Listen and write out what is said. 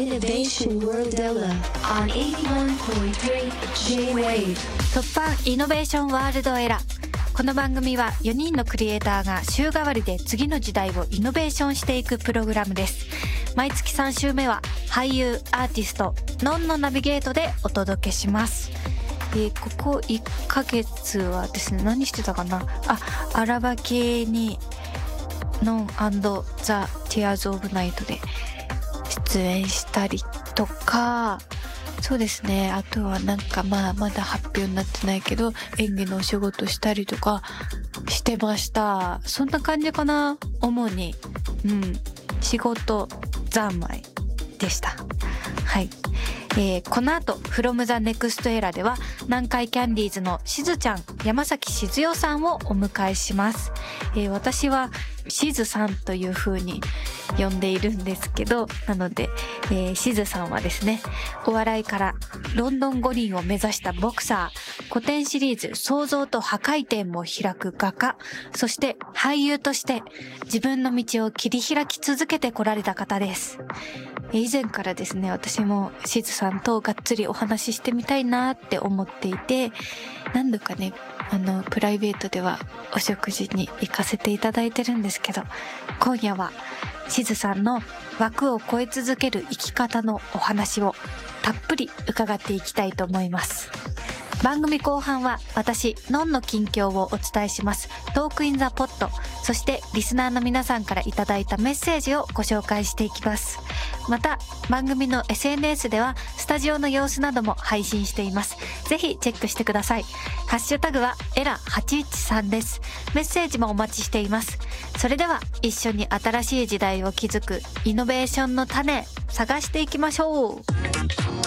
Innovation World Ella on 81.3 J-Wave 突破イノベーションワールドエラー。この番組は4人のクリエイターが週替わりで次の時代をイノベーションしていくプログラムです。毎月3週目は俳優アーティストノンのナビゲートでお届けします。ここ1ヶ月はですね、何してたかなアラバ系にノン&ザ・ティアーズ・オブ・ナイトで出演したりとか、そうですね、あとはなんかまだ発表になってないけど演技のお仕事したりとかしてました。そんな感じかな、主に。仕事三昧でした。はい。この後 From the Next Era では南海キャンディーズのしずちゃん、山崎静代さんをお迎えします。私はしずさんという風に呼んでいるんですけど、なので、しずさんはですね、お笑いからロンドン五輪を目指したボクサー、古典シリーズ創造と破壊点も開く画家、そして俳優として自分の道を切り開き続けてこられた方です。以前からですね、私もしずさんとがっつりお話ししてみたいなって思っていて、何度かね、プライベートではお食事に行かせていただいてるんですけど、今夜はしずさんの枠を超え続ける生き方のお話をたっぷり伺っていきたいと思います。番組後半は私のんの近況をお伝えします。トークインザポット、そしてリスナーの皆さんからいただいたメッセージをご紹介していきます。また番組の SNS ではスタジオの様子なども配信しています。ぜひチェックしてください。ハッシュタグはエラ813です。メッセージもお待ちしています。それでは一緒に新しい時代を築くイノベーションの種探していきましょう。